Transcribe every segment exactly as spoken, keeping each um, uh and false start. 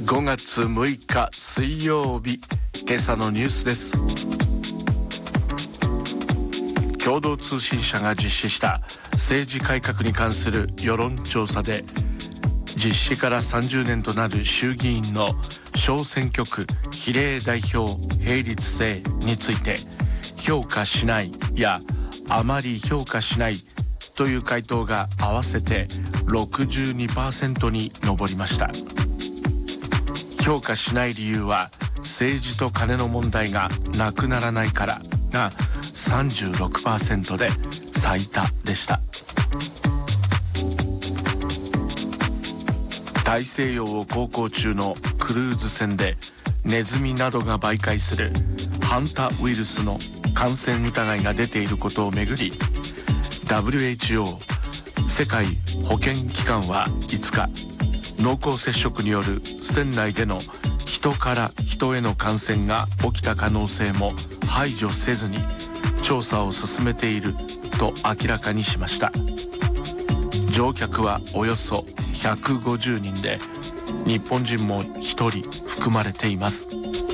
ごがつむいか水曜日、今朝のニュースです。共同通信社が実施した政治改革に関する世論調査で、実施からさんじゅうねんとなる衆議院の小選挙区比例代表並立制について、評価しないやあまり評価しないという回答が合わせて ろくじゅうにパーセント に上りました。評価しない理由は政治と金の問題がなくならないからが さんじゅうろくパーセント で最多でした。大西洋を航行中のクルーズ船でネズミなどが媒介するハンタウイルスの感染疑いが出ていることをめぐり、 ダブリューエイチオー 世界保健機関はいつか、濃厚接触による船内での人から人への感染が起きた可能性も排除せずに調査を進めていると明らかにしました。乗客はおよそひゃくごじゅうにんで、日本人もひとり含まれています。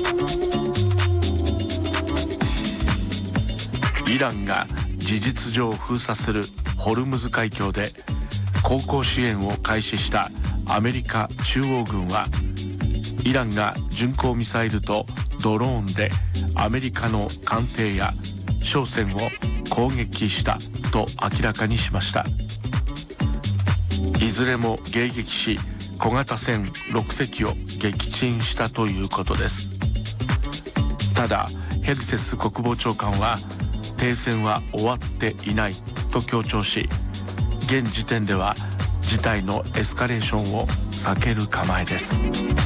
イランが事実上封鎖するホルムズ海峡で航行支援を開始したアメリカ中央軍は、イランが巡航ミサイルとドローンでアメリカの艦艇や商船を攻撃したと明らかにしました。いずれも迎撃し、小型船ろくせきを撃沈したということです。ただヘグセス国防長官は、停戦は終わっていないと強調し、現時点では事態のエスカレーションを避ける構えです。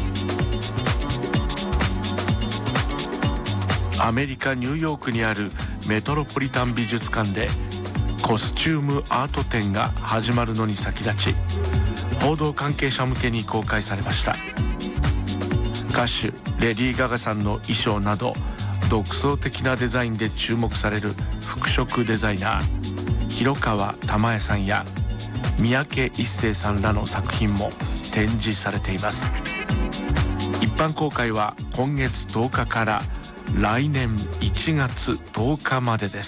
アメリカ・ニューヨークにあるメトロポリタン美術館でコスチュームアート展が始まるのに先立ち、報道関係者向けに公開されました。歌手レディー・ガガさんの衣装など独創的なデザインで注目される服飾デザイナー広川珠恵さんや三宅一生さんらの作品も展示されています。一般公開は今月とおかから来年いちがつとおかまでです。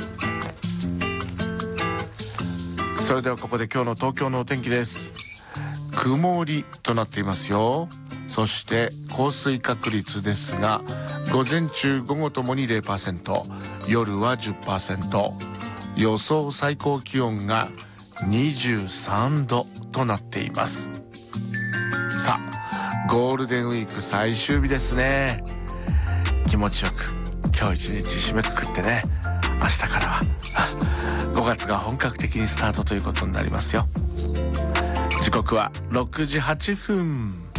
それではここで今日の東京のお天気です。曇りとなっていますよ。そして降水確率ですが、午前中午後ともに ゼロパーセント、 夜は じゅっパーセント、 予想最高気温がにじゅうさんどとなっています。さあ、ゴールデンウィーク最終日ですね。気持ちよく今日一日締めくくってね、明日からはごがつが本格的にスタートということになりますよ。時刻はろくじはっぷん。